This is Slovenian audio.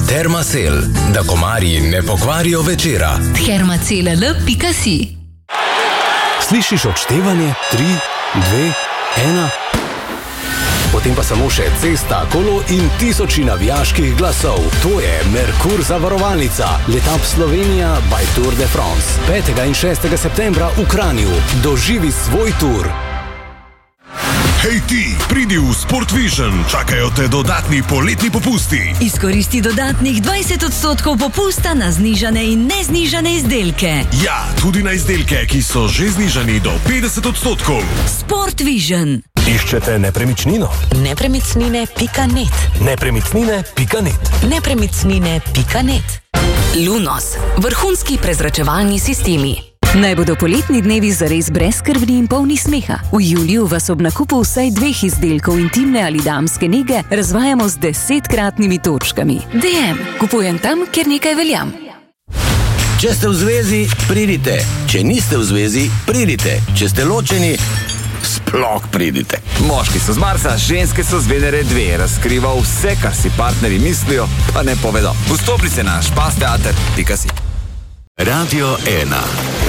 Dermacell, da komarji ne pokvarijo večera. Dermacell.si. Slišiš odštevanje? 3, 2, 1. Potem pa samo še cesta, kolo in tisoči navijaških glasov. To je Merkur zavarovalnica. Letap Slovenija by Tour de France. 5. in 6. septembra v Kranju. Doživi svoj tur. Hej ti, pridi v Sport Vision, čakajo te dodatni poletni popusti. Izkoristi dodatnih 20% popusta na znižane in neznižane izdelke. Ja, tudi na izdelke, ki so že znižani do 50%. Sport Vision. Iščete nepremičnino? Nepremičnine.net. Nepremičnine.net. Nepremičnine.net. Lunos. Vrhunski prezračevalni sistemi. Naj bodo poletni dnevi zares brezskrbni in polni smeha. V juliju vas ob nakupu vsaj 2 izdelkov intimne ali damske nege razvajamo z 10-kratnimi točkami. DM. Kupujem tam, kjer nekaj veljam. Če ste v zvezi, pridite. Če niste v zvezi, pridite. Če ste ločeni, sploh pridite. Moški so z Marsa, ženske so z Venere 2. Razkriva vse, kar si partnerji mislijo, pa ne povedo. Vstopnice na špasteater.si. Radio 1.